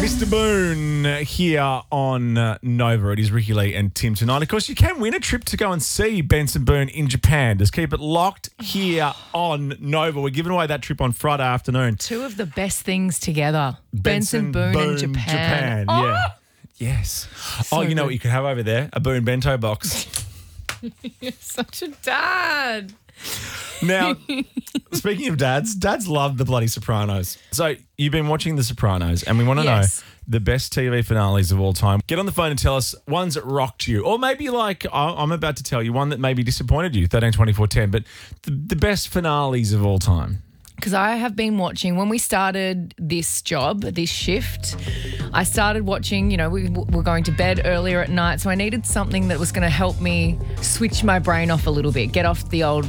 Mr. Boone here on Nova. It is Ricky Lee and Tim tonight. Of course, you can win a trip to go and see Benson Boone in Japan. Just keep it locked here on Nova. We're giving away that trip on Friday afternoon. Two of the best things together. Benson Boone and Japan. Oh! Yeah. Yes. So you know good. what you could have over there? A Boone bento box. You're such a dad. Now, speaking of dads love the bloody Sopranos. So you've been watching The Sopranos and we want to Yes. know the best TV finales of all time. Get on the phone and tell us ones that rocked you. Or maybe like I'm about to tell you one that maybe disappointed you, 13, 24, 10. But the best finales of all time. Because I have been watching, when we started this job, this shift, I started watching, we were going to bed earlier at night. So I needed something that was going to help me switch my brain off a little bit, get off the old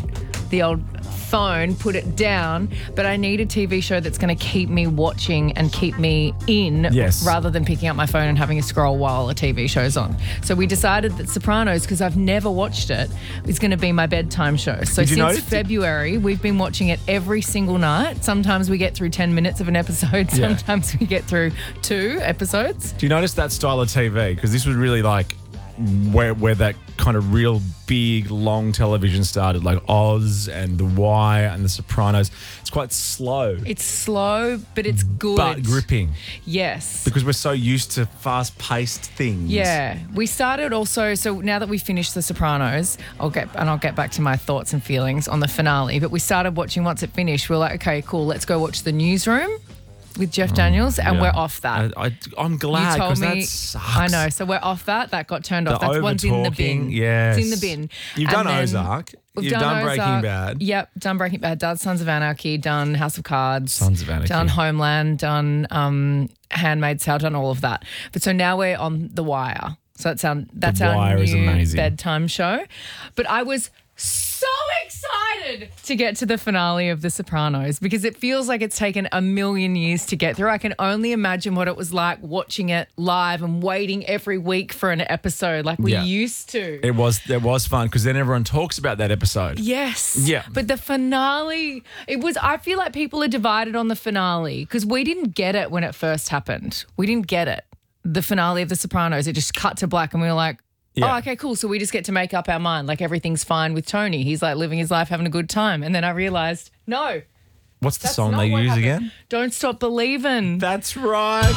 phone, put it down. But I need a TV show that's going to keep me watching and keep me in rather than picking up my phone and having a scroll while a TV show's on. So we decided that Sopranos, because I've never watched it, is going to be my bedtime show. So since February, we've been watching it every single night. Sometimes we get through 10 minutes of an episode. Sometimes we get through 2 episodes. Do you notice that style of TV? Because this was really like where that kind of real big, long television started, like Oz and The Wire and The Sopranos. It's quite slow. It's slow, but it's good. But gripping. Yes. Because we're so used to fast-paced things. Yeah. We started also, so now that we've finished The Sopranos, I'll get back to my thoughts and feelings on the finale, but we started watching once it finished. We were like, okay, cool, let's go watch The Newsroom with Jeff Daniels, and we're off that. I'm glad, because that sucks. I know, so we're off that. That got turned off. That's one's in the bin. Yes. It's in the bin. You've done Ozark. You've done Breaking Bad. Yep, done Breaking Bad, done Sons of Anarchy, done House of Cards. Sons of Anarchy. Done Homeland, done Handmaid's Tale, done all of that. But so now we're on The Wire. So that's our new bedtime show. But I was so excited to get to the finale of The Sopranos because it feels like it's taken a million years to get through. I can only imagine what it was like watching it live and waiting every week for an episode like we used to. It was fun because then everyone talks about that episode. Yes. Yeah. But the finale, I feel like people are divided on the finale because we didn't get it when it first happened. We didn't get it. The finale of The Sopranos, it just cut to black and we were like, oh, okay, cool. So we just get to make up our mind. Like everything's fine with Tony. He's like living his life, having a good time. And then I realised, no. What's the song they use again? Don't Stop Believin'. That's right.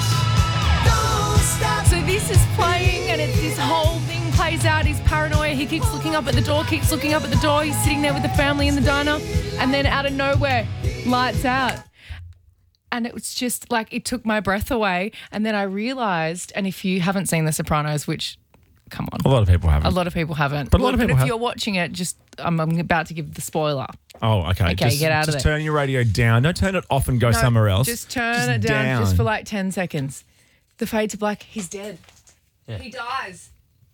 So this is playing and it's this whole thing plays out. He's paranoia. He keeps looking up at the door, He's sitting there with the family in the diner. And then out of nowhere, lights out. And it was just like it took my breath away. And then I realised, and if you haven't seen The Sopranos, which... Come on. A lot of people haven't. A lot of people haven't. But a lot of people if you're watching it, just I'm about to give the spoiler. Oh, okay. Okay, get out of Just there. turn your radio down. Don't turn it off and go somewhere else. Just turn it down just for like 10 seconds. The fade to black, he's dead. Yeah. He dies.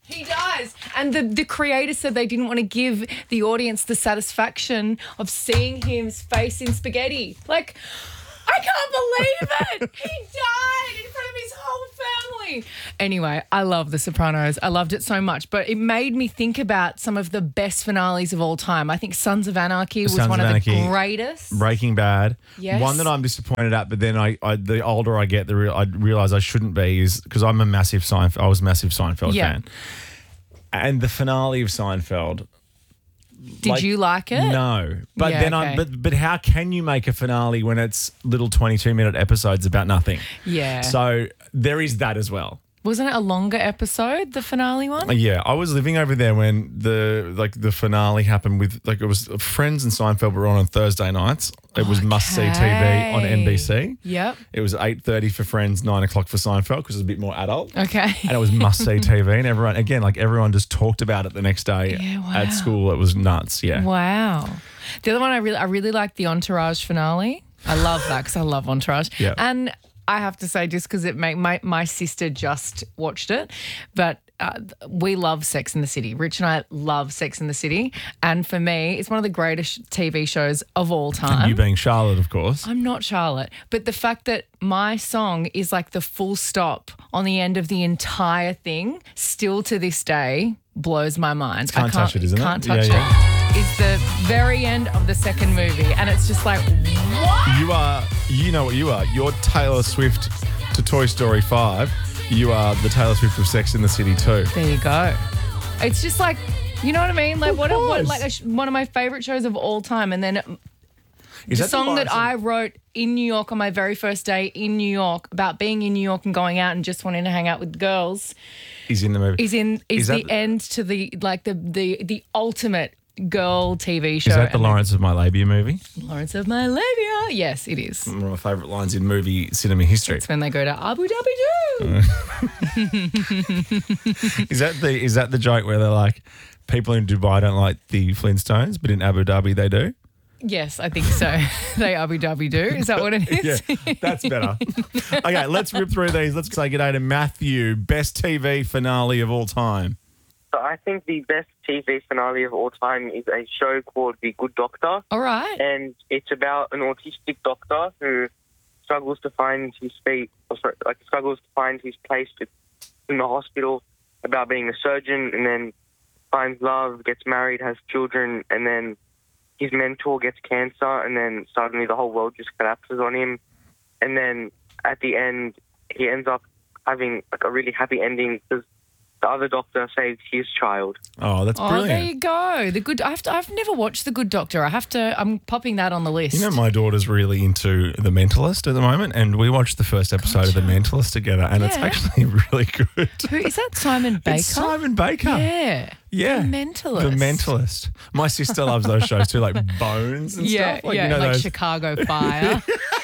And the creator said they didn't want to give the audience the satisfaction of seeing his face in spaghetti. Like, I can't believe it. He died in front of his whole family. Anyway, I love The Sopranos. I loved it so much, but it made me think about some of the best finales of all time. I think Sons of Anarchy was one of the greatest. Breaking Bad. Yes. One that I'm disappointed at, but then the older I get, I realise I shouldn't be, is because I was a massive Seinfeld fan. And the finale of Seinfeld. Did you like it? No. But but how can you make a finale when it's little 22-minute episodes about nothing? Yeah. So there is that as well. Wasn't it a longer episode, the finale one? Yeah, I was living over there when the finale happened with it was Friends and Seinfeld were on Thursday nights. It was must-see TV on NBC. Yep. It was 8:30 for Friends, 9 o'clock for Seinfeld because it was a bit more adult. Okay. And it was must-see TV, and everyone just talked about it the next day at school. It was nuts. Yeah. Wow. The other one I really liked the Entourage finale. I love that because I love Entourage. Yeah. And I have to say, just because my sister just watched it, but we love Sex and the City. Rich and I love Sex and the City. And for me, it's one of the greatest TV shows of all time. And you being Charlotte, of course. I'm not Charlotte. But the fact that my song is like the full stop on the end of the entire thing, still to this day, blows my mind. Can't touch it, isn't it? Can't touch it. Is the very end of the second movie. And it's just like, what? You know what you are. You're Taylor Swift to Toy Story 5, you are the Taylor Swift of Sex in the City too. There you go. It's just like, you know what I mean? Like what course. one of my favorite shows of all time. And then Is the that song that Lawrence I wrote in New York on my very first day in New York about being in New York and going out and just wanting to hang out with girls is in the movie? is that the end to the ultimate girl TV show. Is that the And Lawrence of My Labia movie? Lawrence of My Labia? Yes, it is. One of my favourite lines in movie cinema history. It's when they go to Abu Dhabi. Is that the joke where they're like, people in Dubai don't like the Flintstones, but in Abu Dhabi they do? Yes, I think so. They Abu Dhabi do. Is that what it is? Yeah, that's better. Okay, let's rip through these. Let's say good day to Matthew. Best TV finale of all time. So I think the best TV finale of all time is a show called The Good Doctor. All right. And it's about an autistic doctor who struggles to find his feet, struggles to find his place in the hospital, about being a surgeon, and then finds love, gets married, has children, and then his mentor gets cancer, and then suddenly the whole world just collapses on him. And then at the end, he ends up having like a really happy ending because the other doctor saves his child. Oh, that's brilliant. There you go. The Good. I've never watched The Good Doctor. I'm popping that on the list. You know, my daughter's really into The Mentalist at the moment, and we watched the first episode of The Mentalist together, and it's Yeah. actually really good. Who is that? Simon Baker. It's Simon Baker. Yeah. Yeah. The Mentalist. The Mentalist. My sister loves those shows too, like Bones and Yeah, stuff. yeah, you know like those. Chicago Fire.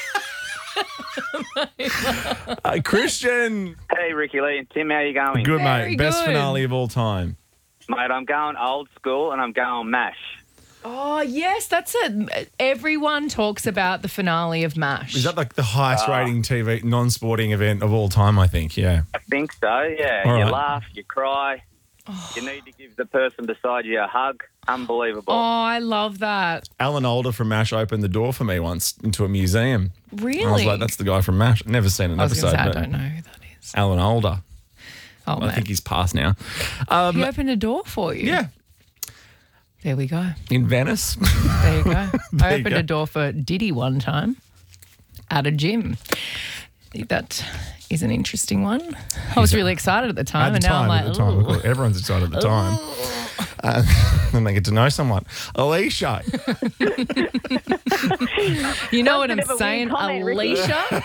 Christian. Hey, Ricky Lee and Tim, how you going? Good, Very mate. Best good. finale of all time. Mate, I'm going old school and I'm going MASH. Oh, yes, that's it. Everyone talks about the finale of MASH. Is that like the highest rating TV non-sporting event of all time, I think? Yeah. I think so, yeah. All you right. laugh, you cry. You need to give the person beside you a hug. Unbelievable. Oh, I love that. Alan Alda from MASH opened the door for me once into a museum. Really? I was like, that's the guy from MASH. Never seen an I was episode, going to say, I but don't know who that is. Alan Alda. Oh, I man. think he's passed now. He opened a door for you. Yeah. There we go. In Venice. There you go. I There you opened go. a door for Diddy one time at a gym. I think that is an interesting one. I was really excited at the time, At the and now time, I'm at the time. like, Of course, everyone's excited at the time. Then they get to know someone. Alicia. you know what I'm bit of a saying, weird comment, Ricky. Alicia?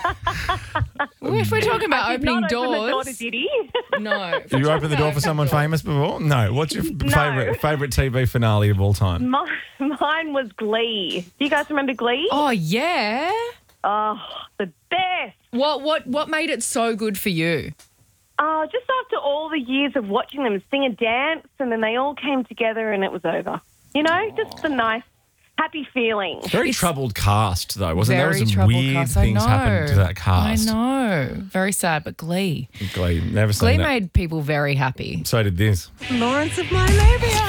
If we're talking about opening Not open the door doors, to Diddy. no. Have you opened the door for someone famous before? No. What's your favorite TV finale of all time? Mine was Glee. Do you guys remember Glee? Oh yeah. Oh, the best. What made it so good for you? Oh, just after all the years of watching them sing and dance, and then they all came together and it was over. You know, just the nice, happy feeling. Very troubled cast, though, wasn't there? Very There was some troubled weird cast. I things happened to that cast. I know. Very sad, but Glee. Glee, never Glee seen that. made people very happy. So did this. Lawrence of My Labia.